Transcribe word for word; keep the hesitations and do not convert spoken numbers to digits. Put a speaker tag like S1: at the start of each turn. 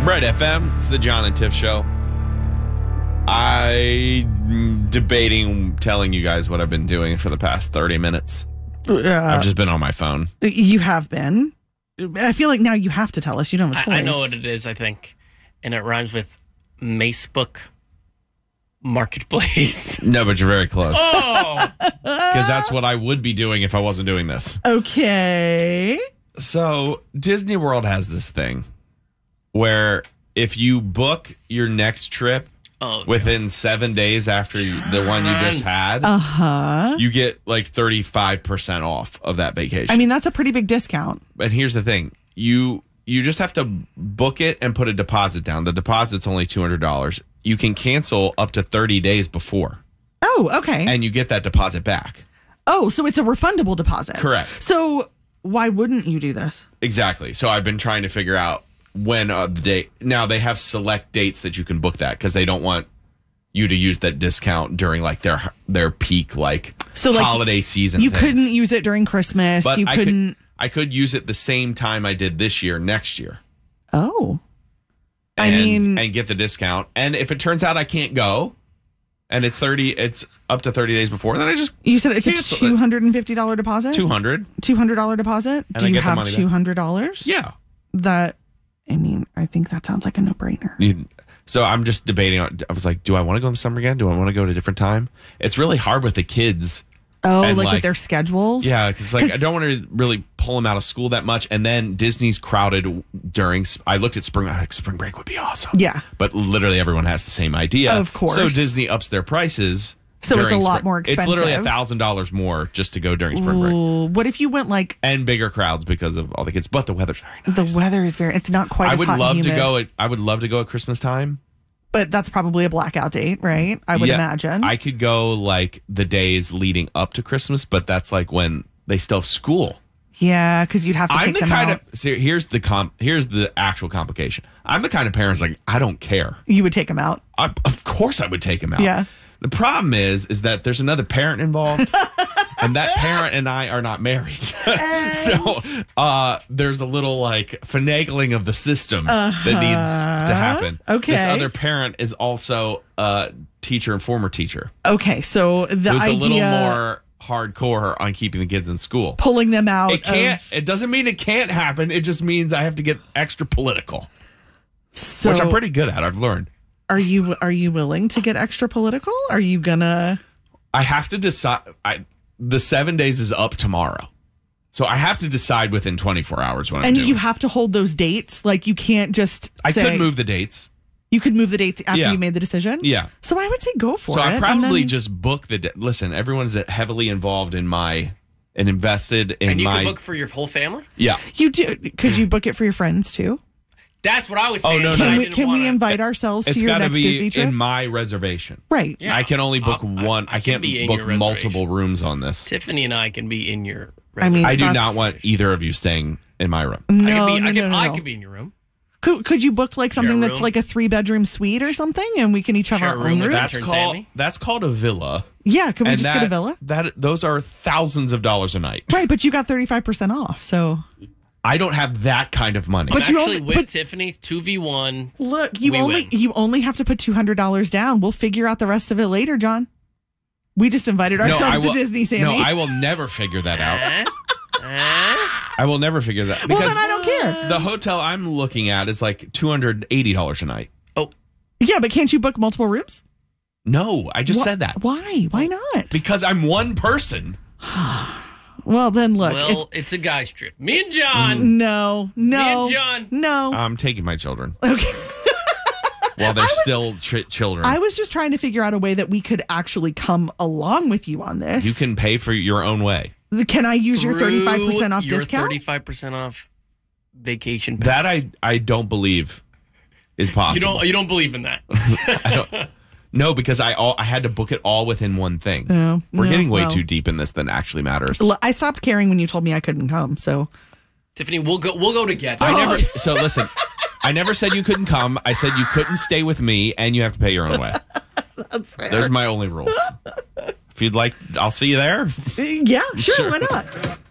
S1: Bright F M, it's the John and Tiff Show. I'm debating telling you guys what I've been doing for the past thirty minutes. Uh, I've just been on my phone.
S2: You have been. I feel like now you have to tell us. You don't have a choice.
S3: I, I know what it is, I think. And it rhymes with Macebook Marketplace.
S1: No, but you're very close.
S3: Oh!
S1: Because that's what I would be doing if I wasn't doing this.
S2: Okay.
S1: So Disney World has this thing where if you book your next trip oh, within God. seven days after you, the one you just had,
S2: uh-huh.
S1: you get like thirty-five percent off of that vacation.
S2: I mean, that's a pretty big discount.
S1: But here's the thing. You you just have to book it and put a deposit down. The deposit's only two hundred dollars. You can cancel up to thirty days before.
S2: Oh, okay.
S1: And you get that deposit back.
S2: Oh, so it's a refundable deposit.
S1: Correct.
S2: So why wouldn't you do this?
S1: Exactly. So I've been trying to figure out when uh, the date. Now they have select dates that you can book that because they don't want you to use that discount during like their their peak like
S2: so, like,
S1: holiday season.
S2: You
S1: things.
S2: couldn't use it during Christmas.
S1: But
S2: you
S1: I
S2: couldn't.
S1: Could, I could use it the same time I did this year, next year.
S2: Oh.
S1: And,
S2: I mean,
S1: and get the discount. And if it turns out I can't go, and it's thirty, it's up to thirty days before, then I just
S2: you said it's a two hundred and fifty dollar deposit.
S1: Two hundred.
S2: Two hundred dollar deposit.
S1: And
S2: Do
S1: I
S2: you
S1: get
S2: have two hundred dollars?
S1: Yeah.
S2: That. I mean, I think that sounds like a no brainer.
S1: You, so I'm just debating. I was like, do I want to go in the summer again? Do I want to go at a different time? It's really hard with the kids.
S2: Oh, like, like with their schedules?
S1: Yeah, because like I don't want to really pull them out of school that much. And then Disney's crowded during. I looked at spring. Like spring break would be awesome.
S2: Yeah,
S1: but literally everyone has the same idea.
S2: Of course.
S1: So Disney ups their prices.
S2: So it's a lot
S1: spring.
S2: more expensive.
S1: It's literally a thousand dollars more just to go during spring break.
S2: Ooh, what if you went like
S1: and bigger crowds because of all the kids? But the weather's very nice.
S2: The weather is very. It's not quite.
S1: I
S2: as
S1: would
S2: hot
S1: love
S2: and
S1: to
S2: humid.
S1: go. At, I would love to go at Christmas time.
S2: But that's probably a blackout date, right? I would
S1: yeah,
S2: imagine.
S1: I could go like the days leading up to Christmas, but that's like when they still have school.
S2: Yeah, because you'd have to
S1: I'm
S2: take
S1: the
S2: them
S1: kind
S2: out.
S1: of. See, here's the comp. Here's the actual complication. I'm the kind of parents like I don't care.
S2: You would take them out.
S1: I, of course, I would take them out.
S2: Yeah.
S1: The problem is, is that there's another parent involved, and that parent and I are not married. so uh, there's a little like finagling of the system uh-huh. that needs to happen.
S2: Okay.
S1: This other parent is also a teacher and former teacher.
S2: Okay, so the
S1: Who's
S2: idea
S1: a little more hardcore on keeping the kids in school,
S2: pulling them out.
S1: It can't.
S2: Of,
S1: it doesn't mean it can't happen. It just means I have to get extra political,
S2: so,
S1: which I'm pretty good at. I've learned.
S2: Are you are you willing to get extra political? Are you gonna?
S1: I have to decide. I the seven days is up tomorrow, so I have to decide within twenty-four hours what I'm
S2: and
S1: doing.
S2: You have to hold those dates. Like you can't just.
S1: I
S2: say,
S1: could move the dates.
S2: You could move the dates after
S1: yeah.
S2: you made the decision.
S1: Yeah.
S2: So I would say go for
S1: so
S2: it.
S1: So I probably
S2: then...
S1: just book the. De- Listen, everyone's heavily involved in my and invested in my.
S3: And you
S1: my,
S3: can book for your whole family.
S1: Yeah.
S2: You do. Could you book it for your friends too?
S3: That's what I was saying.
S1: Oh, no, no.
S2: Can we, can
S3: wanna,
S2: we invite ourselves to your next
S1: be
S2: Disney trip?
S1: in my reservation.
S2: Right.
S1: Yeah. I can only book
S3: I'll,
S1: one. I, I, I can't book multiple rooms on this.
S3: Tiffany and I can be in your reservation.
S2: I mean,
S1: I do not want either of you staying in my room.
S2: No,
S3: I could be,
S2: no,
S3: I could,
S2: no, no,
S3: I
S2: no.
S3: could be in your room.
S2: Could, could you book like something
S3: Share a
S2: that's
S3: room?
S2: like a three bedroom suite or something, and we can each have
S3: Share
S2: our
S3: a room
S2: own
S3: with
S2: room?
S3: that.
S1: That's
S3: Turn
S1: called
S3: Sammy?
S1: that's called a villa.
S2: Yeah, could we
S1: and
S2: just
S1: that,
S2: get a villa?
S1: That those are thousands of dollars a night.
S2: Right, but you got thirty-five percent off, so
S1: I don't have that kind of money.
S3: I'm
S2: But you
S3: actually
S2: only-
S3: with
S2: but-
S3: Tiffany's two v one.
S2: look, you
S3: we
S2: only
S3: win.
S2: you only have to put two hundred dollars down. We'll figure out the rest of it later, John. We just invited ourselves
S1: no, I will,
S2: to Disney, Sammy.
S1: No, I will never figure that out. I will never figure that.
S2: well,
S1: Because
S2: then I don't care.
S1: the hotel I'm looking at is like two hundred eighty dollars a night.
S3: Oh,
S2: Yeah, but can't you book multiple rooms?
S1: No, I just
S2: Wh-
S1: said that.
S2: Why? Why not?
S1: Because I'm one person.
S2: Well, then look.
S3: well,
S2: if,
S3: it's a guy's trip. Me and John.
S2: no, no,
S3: Me and John.
S2: no.
S1: I'm taking my children
S2: okay.
S1: while they're still ch- children.
S2: I was just trying to figure out a way that we could actually come along with you on this.
S1: You can pay for your own way.
S2: Can I use your thirty-five percent off
S3: your
S2: discount?
S3: thirty-five percent off vacation. Pass.
S1: That I I don't believe is possible.
S3: You don't. You don't believe in that.
S1: I don't, no, because I all I had to book it all within one thing.
S2: Oh,
S1: We're
S2: no,
S1: getting way
S2: well.
S1: too deep in this than actually matters.
S2: L- I stopped caring when you told me I couldn't come. So
S3: Tiffany, we'll go. We'll go together.
S1: I never. So listen, I never said you couldn't come. I said you couldn't stay with me, and you have to pay your own way.
S2: that's fair.
S1: There's my only rules. If you'd like, I'll see you there.
S2: Yeah, sure,
S1: Sure.
S2: why not?